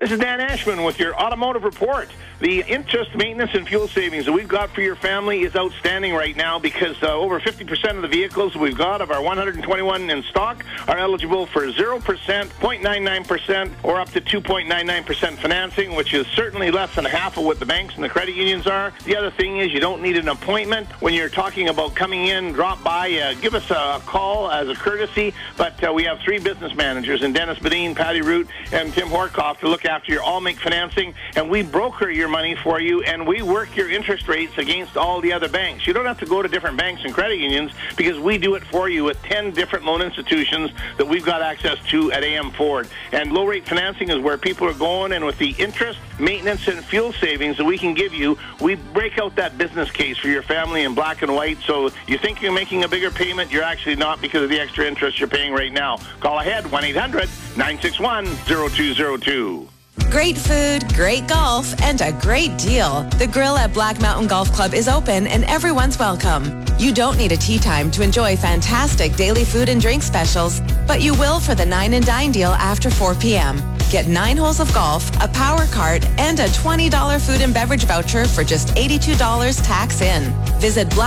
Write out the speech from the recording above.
This is Dan Ashman with your Automotive Report. The interest, maintenance, and fuel savings that we've got for your family is outstanding right now because over 50% of the vehicles we've got of our 121 in stock are eligible for 0%, 0.99%, or up to 2.99% financing, which is certainly less than half of what the banks and the credit unions are. The other thing is you don't need an appointment. When you're talking about coming in, drop by, give us a call as a courtesy. But we have 3 business managers, and Dennis Bedeen, Patty Root, and Tim Horkoff to look after your all-make financing, and we broker your money for you, and we work your interest rates against all the other banks. You don't have to go to different banks and credit unions because we do it for you with 10 different loan institutions that we've got access to at AM Ford. And low-rate financing is where people are going, and with the interest, maintenance, and fuel savings that we can give you, we break out that business case for your family in black and white, so you think you're making a bigger payment, you're actually not because of the extra interest you're paying right now. Call ahead, 1-800-961-0202. Great food, great golf, and a great deal. The grill at Black Mountain Golf Club is open and everyone's welcome. You don't need a tee time to enjoy fantastic daily food and drink specials, but you will for the 9 and Dine deal after 4 p.m. Get 9 holes of golf, a power cart, and a $20 food and beverage voucher for just $82 tax in. Visit